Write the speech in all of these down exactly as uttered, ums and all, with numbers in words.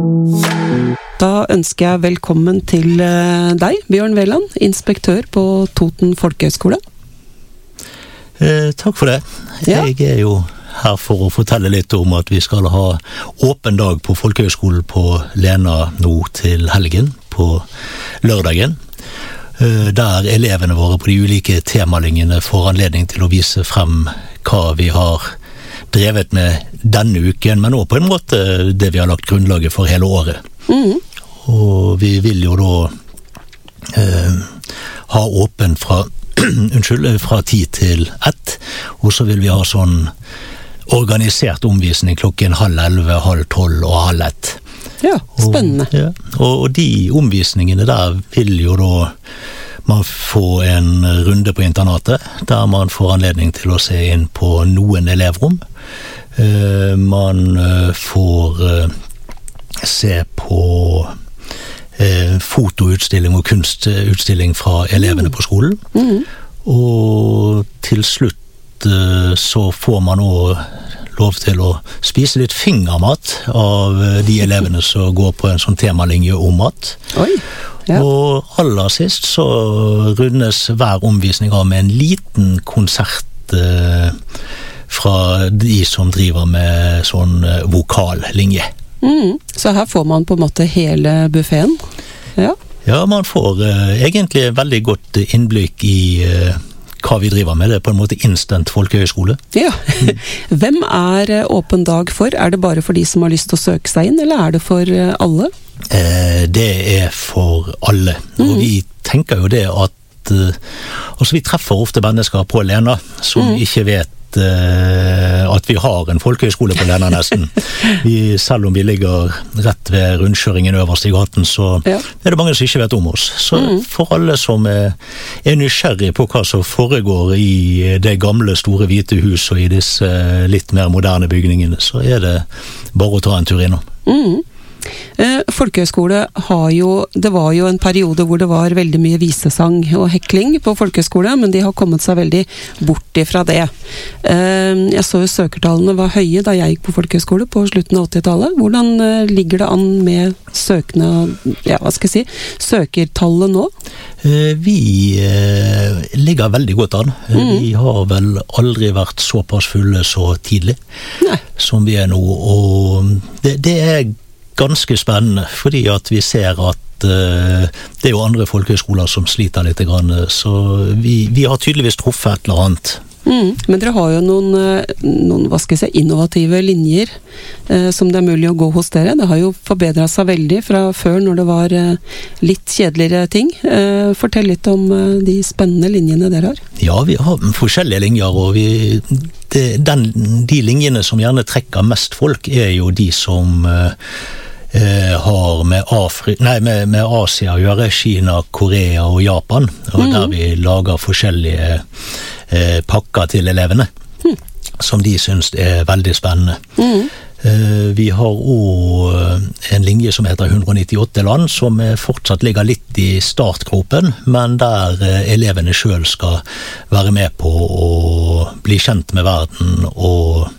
Da ønsker jeg velkommen til deg, Bjørn Veland, inspektør på Toten Folkehøgskole. Eh, takk for det. Ja. Jeg er jo her for å fortelle litt om at vi skal ha åpen dag på Folkehøgskolen på Lena nå til helgen, på lørdagen. Eh, der elevene våre på de ulike temalinjene får anledning til å vise frem hva vi har drevet med denne uken, men også på en måte det vi har lagt grunnlaget for hele året. Mhm. Og vi vil jo da eh, ha åpen fra, unnskyld, fra ti til ett, og så vil vi ha sånn organisert omvisning klokken halv elleve, halv tolv og halv ett. Ja, spennende. Og, ja, og, og de omvisningene der vil jo da man få en runde på internatet, der man får anledning til å se inn på noen elevrom. Eh, man eh, får eh, se på eh, fotoutstilling og kunstutstilling fra elevene på skolen. Mhm. Og til slutt eh, så får man også lov til å spise litt fingermat av eh, de elevene som går på en sånn temalinje om mat. Oi, ja. Og aller sist så rundes hver omvisning av med en liten konsert eh, fra de som driver med sånn eh, vokallinje. Mhm. Så her får man på en måte hele buffeten. Ja. Ja, man får eh, egentlig veldig godt innblikk i eh, hva vi driver med. Det er på en måte instant folkehøgskole. Ja. Hvem er eh, åpen dag for? Er det bare for de som har lyst til å søke seg inn, eller er det for eh, alle? Eh, det er for alle. Og vi tenker jo det at eh, altså vi treffer ofte mennesker på Lena som Mm. ikke vet eh, at vi har en folkehøgskole på Lena nesten. Vi, selv om vi ligger rett ved rundkjøringen øverst i gaten, så Ja. er det mange som ikke vet om oss. Så Mm. for alle som er, er nysgjerrig på hva som foregår i det gamle store hvite hus og i disse eh, litt mer moderne bygningene, så er det bare å ta en tur innom. Mhm. Eh, folkehøgskole har jo, det var jo en periode hvor det var veldig mye visesang og hekling på folkehøgskole, men de har kommet seg veldig bort ifra det. Eh, jeg så jo søkertallene var høye da jeg gikk på folkehøgskole på slutten av åttitallet. Hvordan eh, ligger det an med søkende, ja, hva skal jeg si, søkertallet nå? Eh, Vi eh, ligger veldig godt an. Eh, Mm. Vi har vel aldri vært såpass fulle så tidlig Nei. som vi er nå, og det, det er ganske spennende, fordi at vi ser at eh, det er jo andre folkehøgskoler som sliter litt grann, så vi, vi har tydeligvis truffet et eller annet. Mm, men dere har jo noen, eh, noen hva skal jeg si, innovative linjer eh, som det er mulig å gå hos dere. Det har jo forbedret seg veldig fra før når det var eh, litt kjedeligere ting. Eh, fortell litt om eh, de spennende linjene dere har. Ja, vi har forskjellige linjer, og vi, det, den, de linjene som gjerne trekker mest folk er jo de som eh, eh, har med, Afri, nei, med, med Asia å gjøre, Kina, Korea og Japan, og Mhm. der vi lager forskjellige eh, pakker til elevene, Mhm. som de synes er veldig spennende. Mhm. Eh, Vi har også en linje som heter hundre nittiåtte land, som eh, fortsatt ligger litt i startgropen, men der eh, elevene selv skal være med på å bli kjent med verden og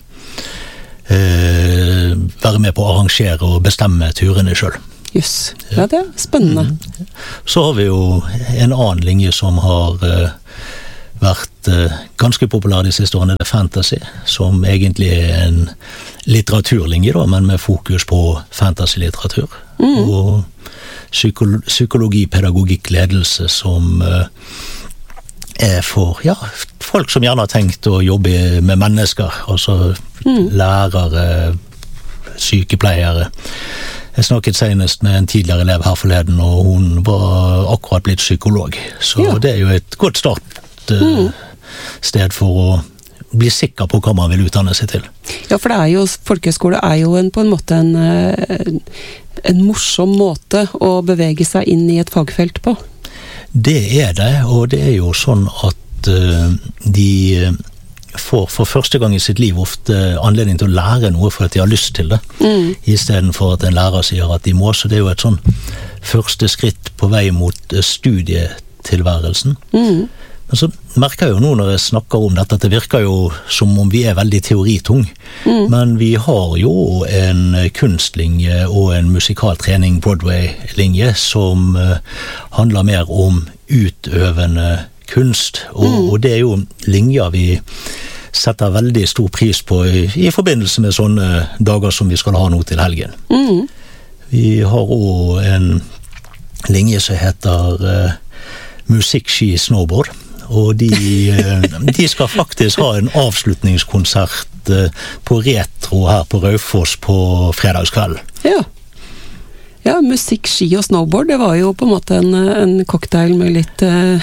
eh, være med på å arrangere og bestemme turene selv. Jøss, ja, det er spennende. Så har vi jo en annen linje som har eh, vært eh, ganske populær de siste årene, det er fantasy, som egentlig er en litteraturlinje da, men med fokus på fantasy-litteratur. Mm. Og psykolo- psykologi, pedagogikk, ledelse som eh, er for ja, folk som gjerne har tenkt å jobbe med mennesker, altså Mm. lærere, sykepleiere. Jeg snakket senest med en tidligere elev her forleden, og hun var akkurat blitt psykolog. Så Ja. det er jo et godt startsted Mm. for å bli sikker på hva man vil utdanne seg til. Ja, for det er jo, folkehøgskole er jo en, på en måte en, eh, en morsom måte å bevege seg inn i et fagfelt på. Det er det, og det er jo sånn at uh, de får for første gang i sitt liv ofte anledning til å lære noe for at de har lyst til det, Mm. i stedet for at en lærer sier at de må. Så det er jo et sånn første skritt på vei mot studietilværelsen. Mm. Men så merker jeg jo nå når jeg snakker om dette, at det virker jo som om vi er veldig teoritung. Mm. Men vi har jo en kunstlinje og en musikaltrening Broadway-linje som uh, handler mer om utøvende kunst. Og, mm. og det er jo linjer vi setter veldig stor pris på i, i forbindelse med sånne dager som vi skal ha nå til helgen. Mm. Vi har også en linje som heter uh, musikk, ski, snowboard. Og de, de skal faktisk ha en avslutningskonsert på Retro her på Raufoss på fredagskveld. Ja. Ja, musikk, ski og snowboard, det var jo på en måte en, en cocktail med litt uh,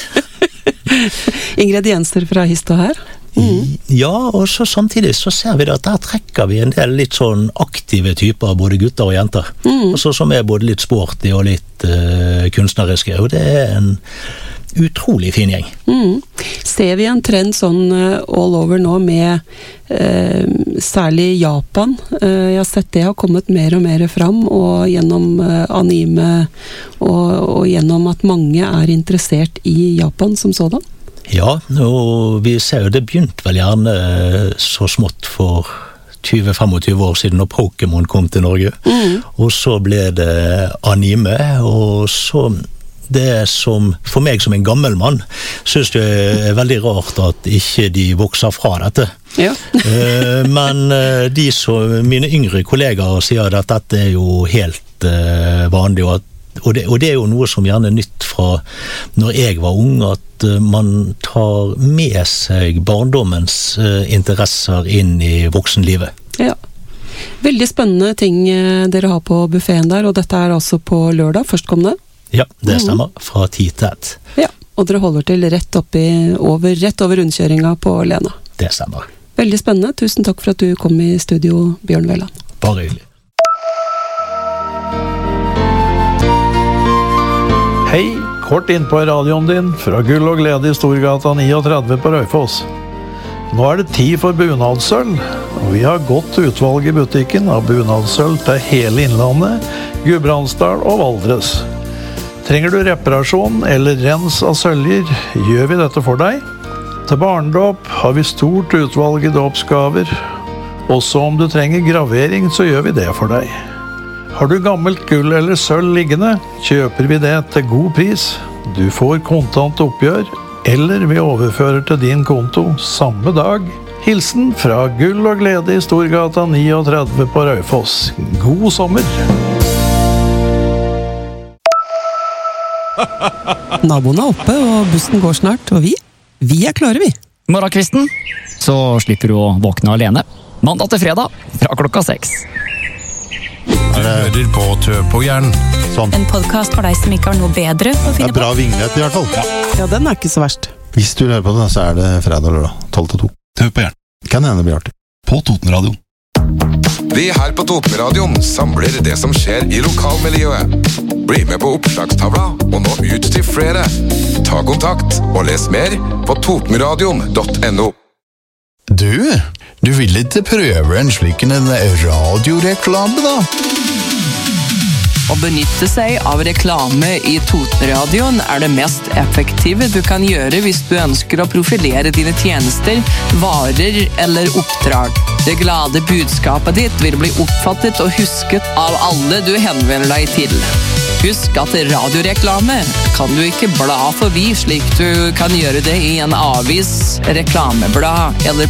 ingredienser fra hist og her. Mm. Ja, og så samtidig så ser vi at der trekker vi en del litt sånn aktive typer, både gutter og jenter. Mm. Også som er både litt sporty og litt uh, kunstneriske, og det er en utrolig fin gjeng. Mm. Ser vi en trend sånn uh, all over nå med uh, særlig Japan? Uh, jeg har sett det har kommet mer og mer fram, og gjennom uh, anime, og, og gjennom at mange er interessert i Japan som sådan. Ja, og vi ser jo det begynte vel gjerne så smått for tjue til femogtyve år siden når Pokémon kom til Norge. Mm. Og så ble det anime, og så det som, for meg som en gammel mann, synes det er veldig rart at ikke de vokser fra dette. Ja. Men de som, mine yngre kollegaer sier at dette er jo helt vanlig, og, at, og, det, og det er jo noe som gjerne er nytt fra når jeg var ung, at man tar med seg barndommens interesser inn i voksenlivet. Ja. Veldig spennende ting dere har på buffeten der, og dette er altså på lørdag, førstkommende. Ja, det stemmer. Fra ti til ett. Ja, og dere holder til rett oppi, over, rett over rundkjøringa på Lena. Det stemmer. Veldig spennende. Tusen takk for at du kom i studio, Bjørn Velland. Bare hyggelig. Hei, kort inn på radioen din, fra Gull og Glede i Storgata trettini på Raufoss. Nå er det tid for bunadssølv, og vi har godt utvalg i butikken av bunadssølv til hele Innlandet, Gudbrandsdal og Valdres. Trenger du reparasjon eller rens av søljer, gjør vi dette for deg. Til barndåp har vi stort utvalg i dåpsgaver. Også om du trenger gravering, så gjør vi det for deg. Har du gammelt gull eller sølv liggende, kjøper vi det til god pris. Du får kontant oppgjør, eller vi overfører til din konto samme dag. Hilsen fra Gull og Glede i Storgata trettini på Raufoss. God sommer! Naboen er oppe, og bussen går snart, og vi, vi er klare, vi. Morgenkvisten, så slipper du å våkne alene. Mandag til fredag, fra klokka seks. Du hører på Tø på Jern. Sånn. En podcast for deg som ikke har noe bedre å finne på. Det er bra vignett i hvert fall. Ja. ja, den er ikke så verst. Hvis du hører på det, så er det fredag eller da, tolv til to. Tø på Jern. Kan hende bli artig. På Totenradioen. Vi her på Totenradioen samler det som skjer i lokalmiljøet. Bli med på oppslagstavla og nå ut til flere. Ta kontakt og les mer på totenradion punktum no. Du, du vil ikke prøve en slik en radioreklame da? Å benytte seg av reklame i Totenradioen er det mest effektive du kan gjøre hvis du ønsker å profilere dine tjenester, varer eller oppdrag. Det glade budskapet ditt vil bli oppfattet og husket av alle du henvender deg til. Husk at radioreklame kan du ikke bla forbi slik du kan gjøre det i en avis, reklameblad eller